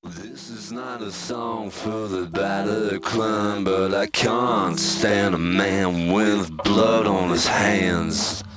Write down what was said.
This is not a song for the battered clan, but I can't stand a man with blood on his hands.